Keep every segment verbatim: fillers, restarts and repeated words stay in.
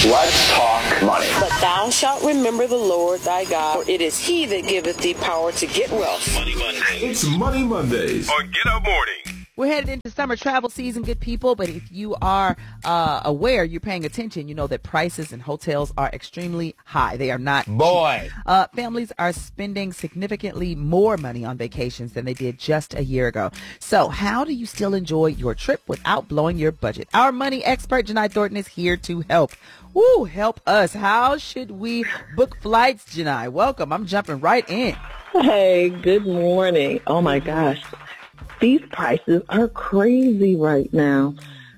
Let's talk money. But thou shalt remember the Lord thy God, for it is he that giveth thee power to get wealth. Money Mondays. It's Money Mondays on Get Up Morning. We're headed into summer travel season, good people, but if you are uh, aware, you're paying attention, you know that prices in hotels are extremely high. They are not Boy. cheap. Uh, families are spending significantly more money on vacations than they did just a year ago. So how do you still enjoy your trip without blowing your budget? Our money expert, Janai Thornton, is here to help. Woo, help us. How should we book flights, Janai? Welcome. I'm jumping right in. Hey, good morning. Oh, my gosh. These prices are crazy right now.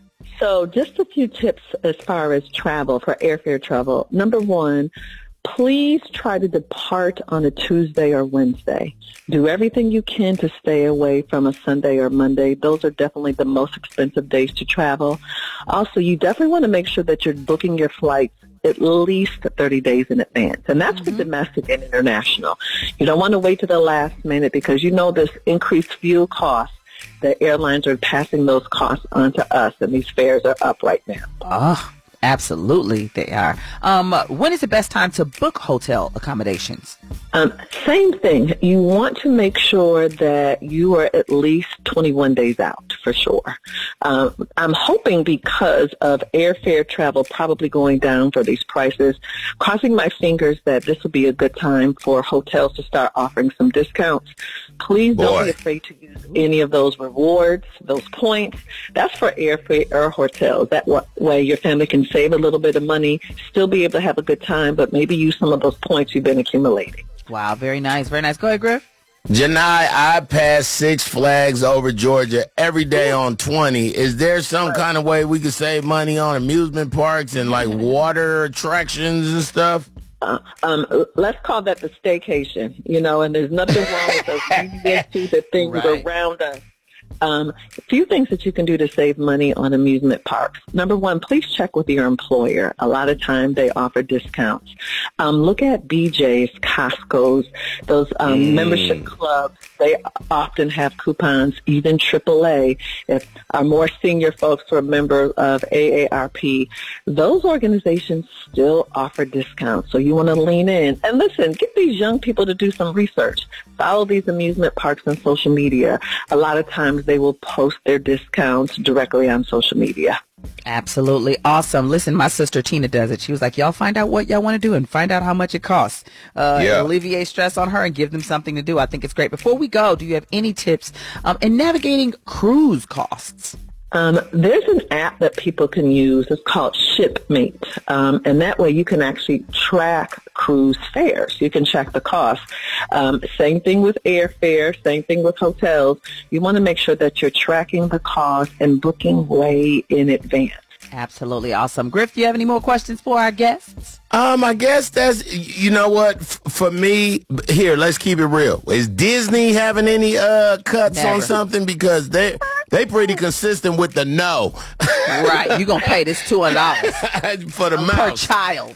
So just a few tips as far as travel, for airfare travel. Number one, please try to depart on a Tuesday or Wednesday. Do everything you can to stay away from a Sunday or Monday. Those are definitely the most expensive days to travel. Also, you definitely want to make sure that you're booking your flights at least thirty days in advance. And that's mm-hmm. for domestic and international. You don't want to wait to the last minute because you know this increased fuel costs. The airlines are passing those costs on to us, and these fares are up right now. Oh, absolutely they are. Um, when is the best time to book hotel accommodations? Um, same thing. You want to make sure that you are at least twenty-one days out, for sure. Um, I'm hoping because of airfare travel probably going down for these prices, crossing my fingers that this will be a good time for hotels to start offering some discounts. Please Boy. don't be afraid to use any of those rewards, those points. That's for airfare or hotels. That way your family can save a little bit of money, still be able to have a good time, but maybe use some of those points you've been accumulating. Wow, very nice, very nice. Go ahead, Griff. Janai, I pass Six Flags over Georgia every day on twenty. Is there some kind of way we could save money on amusement parks and like water attractions and stuff? Uh, um, let's call that the staycation, you know, and there's nothing wrong with those into the things Right. around us. Um, a few things that you can do to save money on amusement parks. Number one, please check with your employer. A lot of times they offer discounts. Um, look at B J's, Costco's, those um, mm. membership clubs. They often have coupons, even triple A. If our more senior folks are members of A A R P, those organizations still offer discounts. So you want to lean in. And listen, get these young people to do some research. Follow these amusement parks on social media. A lot of times they will post their discounts directly on social media. Absolutely awesome. Listen, my sister Tina does it. She was like, y'all find out what y'all want to do and find out how much it costs. Uh, yeah. Alleviate stress on her and give them something to do. I think it's great. Before we go, do you have any tips um, in navigating cruise costs? Um, there's an app that people can use. It's called Shipmate. Um, and that way you can actually track cruise fares. You can check the cost. Um, same thing with airfare, same thing with hotels. You want to make sure that you're tracking the cost and booking way in advance. Absolutely awesome. Griff, do you have any more questions for our guests? Um, I guess that's, you know what, F- for me, here, let's keep it real. Is Disney having any uh cuts Never. on something? Because they they pretty consistent with the no. Right, you're going to pay this two hundred dollars for the per mouse. child.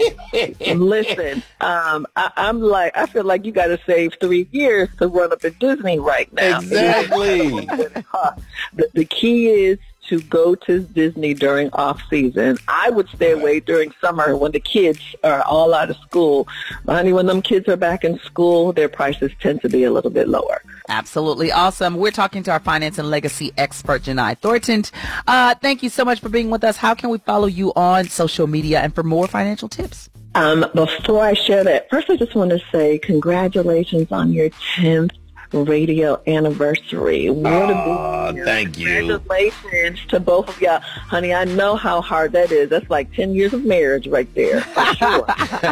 Listen, um, I, I'm like, I feel like you got to save three years to run up at Disney right now. Exactly. the, the key is to go to Disney during off season. I would stay away during summer when the kids are all out of school. Honey, when them kids are back in school, their prices tend to be a little bit lower. Absolutely awesome. We're talking to our finance and legacy expert, Janai Thornton. Uh, thank you so much for being with us. How can we follow you on social media and for more financial tips? Um, before I share that, first I just want to say congratulations on your tenth radio anniversary. What a Oh, big thank you. Congratulations to both of y'all. Honey, I know how hard that is. That's like ten years of marriage right there, for sure.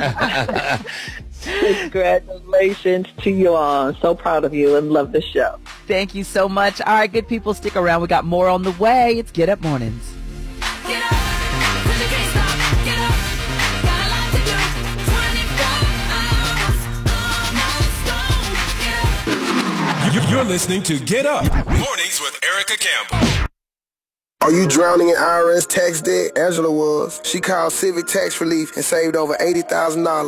Congratulations to you all. I'm so proud of you and love the show. Thank you so much. All right, good people, stick around. We got more on the way. It's Get Up Mornings. Get up, 'cause you can't stop. Get up, got a lot to do. twenty-four hours, almost gone. Get up. You- You're listening to Get Up. Mornings with Erica Campbell. Are you drowning in I R S tax debt? Angela was. She called Civic Tax Relief and saved over eighty thousand dollars.